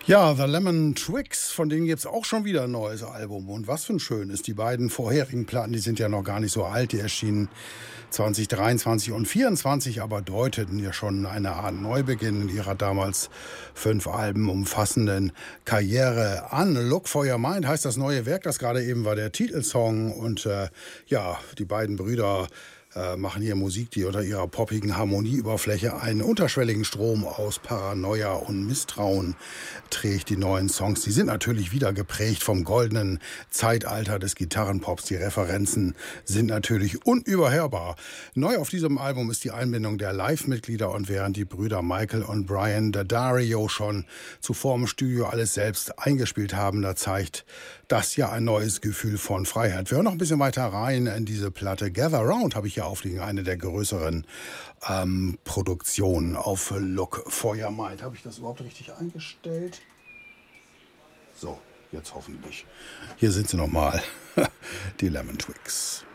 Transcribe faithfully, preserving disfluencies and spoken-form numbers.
Ja, The Lemon Twigs, von denen gibt's auch schon wieder ein neues Album. Und was für ein schönes. Die beiden vorherigen Platten, die sind ja noch gar nicht so alt. Die erschienen zwanzig dreiundzwanzig und vierundzwanzig, aber deuteten ja schon eine Art Neubeginn in ihrer damals fünf Alben umfassenden Karriere an. Look for Your Mind heißt das neue Werk, das gerade eben war der Titelsong. Und äh, ja, die beiden Brüder äh, machen hier Musik, die unter ihrer poppigen Harmonieoberfläche einen unterschwelligen Strom aus Paranoia und Misstrauen trägt. Die neuen Songs, die sind natürlich wieder geprägt vom goldenen Zeitalter des Gitarrenpops. Die Referenzen sind natürlich unüberhörbar. Neu auf diesem Album ist die Einbindung der Live-Mitglieder, und während die Brüder Michael und Brian Daddario schon zuvor im Studio alles selbst eingespielt haben, da zeigt das ja ein neues Gefühl von Freiheit. Wir hören noch ein bisschen weiter rein in diese Platte. Gather Round habe ich hier aufliegen, eine der größeren ähm, Produktionen auf Look for Your Mind. Habe ich das überhaupt richtig eingestellt? So, jetzt hoffentlich. Hier sind sie nochmal, die Lemon Twigs.